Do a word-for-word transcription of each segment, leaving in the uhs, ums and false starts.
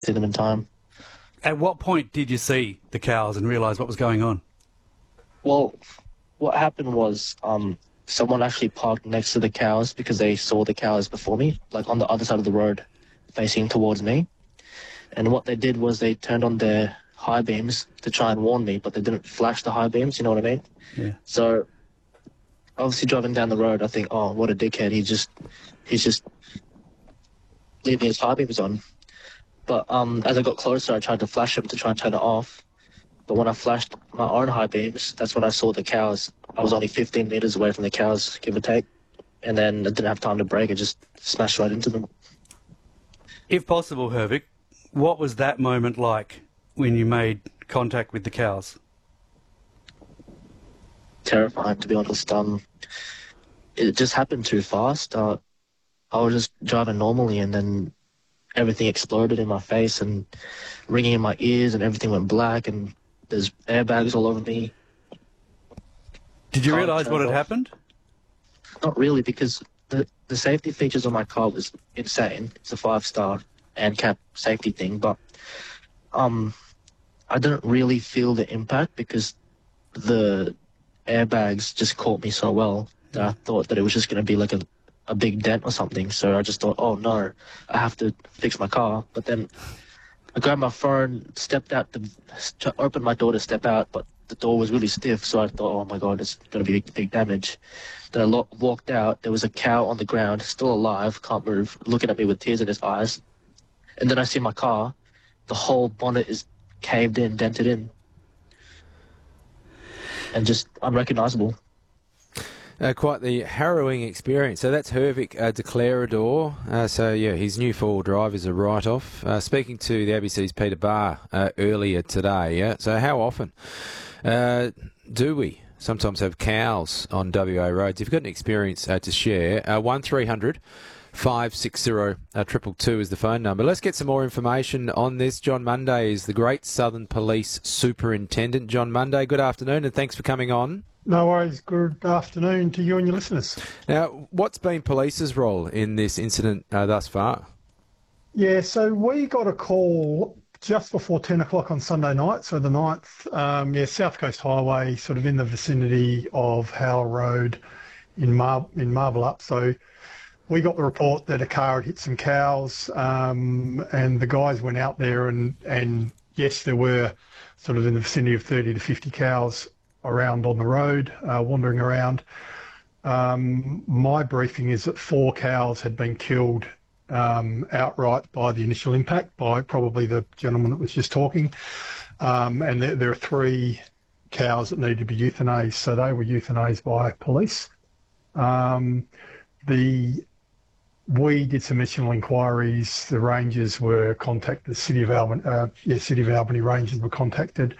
see them in time. At what point did you see the cows and realise what was going on? Well, what happened was um, someone actually parked next to the cows because they saw the cows before me, like on the other side of the road, facing towards me. And what they did was they turned on their high beams to try and warn me, but they didn't flash the high beams, you know what I mean? Yeah. So, obviously driving down the road, I think, oh, what a dickhead, he just, he's just leaving his high beams on. But um, as I got closer, I tried to flash him to try and turn it off. But when I flashed my own high beams, that's when I saw the cows. I was only fifteen metres away from the cows, give or take. And then I didn't have time to brake, I just smashed right into them. If possible, Hervik, what was that moment like when you made contact with the cows? Terrifying, to be honest. Um, it just happened too fast. Uh, I was just driving normally, and then everything exploded in my face and ringing in my ears, and everything went black, and there's airbags all over me. Did you Car realise turned what had off. happened? Not really, because the, the safety features on my car was insane. It's a five-star ANCAP safety thing, but um, I didn't really feel the impact because the airbags just caught me so well that I thought that it was just going to be like a, a big dent or something. So I just thought, oh no, I have to fix my car. But then I grabbed my phone, stepped out, to, to open my door to step out, but the door was really stiff. So I thought, oh my God, it's going to be big damage. Then I lo- walked out. There was a cow on the ground, still alive, can't move, looking at me with tears in his eyes. And then I see my car. The whole bonnet is caved in, dented in, and just unrecognisable. Uh, quite the harrowing experience. So that's Hervik uh, Declarador. Uh, so, yeah, his new four-wheel drive is a write-off. Uh, speaking to the A B C's Peter Barr uh, earlier today. Yeah? So how often uh, do we sometimes have cows on W A roads? If you've got an experience uh, to share, uh, one three hundred five six zero triple two is the phone number. Let's get some more information on this. John Munday is the Great Southern Police Superintendent. John Munday, good afternoon, and thanks for coming on. No worries. Good afternoon to you and your listeners. Now, what's been police's role in this incident uh, thus far? Yeah, so we got a call just before ten o'clock on Sunday night, so the ninth, um, yeah, South Coast Highway, sort of in the vicinity of Howell Road in, Mar- in Marble Up. So we got the report that a car had hit some cows, um, and the guys went out there and, and yes, there were sort of in the vicinity of thirty to fifty cows around on the road, uh, wandering around. Um, my briefing is that four cows had been killed um, outright by the initial impact, by probably the gentleman that was just talking. Um, and there, there are three cows that need to be euthanased, so they were euthanased by police. Um, the We did some initial inquiries. The rangers were contacted, the City of Albany, uh, yeah, City of Albany rangers were contacted.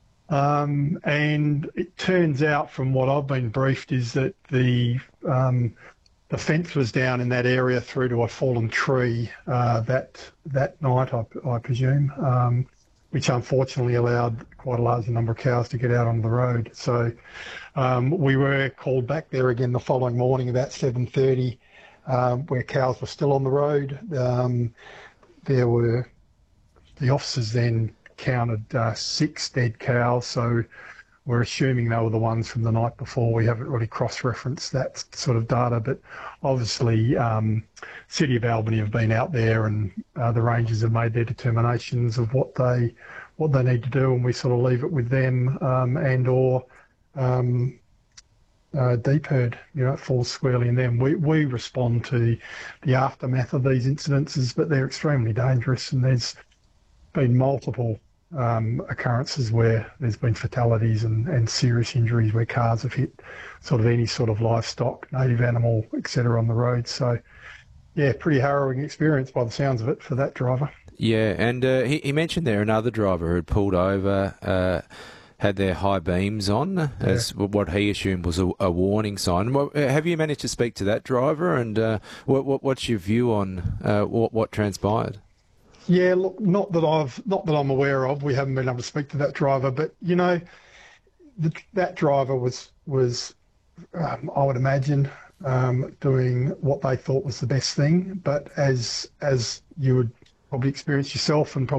Um, and it turns out, from what I've been briefed, is that the um, the fence was down in that area through to a fallen tree uh, that that night, I, I presume, um, which unfortunately allowed quite a large number of cows to get out on the road. So um, we were called back there again the following morning about seven thirty, um, where cows were still on the road. Um, there were the officers then counted uh, six dead cows, so we're assuming they were the ones from the night before. We haven't really cross-referenced that sort of data, but obviously um, City of Albany have been out there, and uh, the rangers have made their determinations of what they what they need to do, and we sort of leave it with them, um, and or um, uh, D P I R D, you know, it falls squarely in them. We we respond to the aftermath of these incidences, but they're extremely dangerous, and there's been multiple um, occurrences where there's been fatalities and, and serious injuries where cars have hit sort of any sort of livestock, native animal, et cetera on the road. So, yeah, pretty harrowing experience by the sounds of it for that driver. Yeah, and uh, he, he mentioned there another driver who had pulled over, uh, had their high beams on, yeah, as what he assumed was a, a warning sign. Well, have you managed to speak to that driver, and uh, what, what, what's your view on uh, what, what transpired? Yeah, look, not that I've, not that I'm aware of. We haven't been able to speak to that driver, but you know, the, that driver was was, um, I would imagine, um, doing what they thought was the best thing. But as as you would probably experience yourself, and probably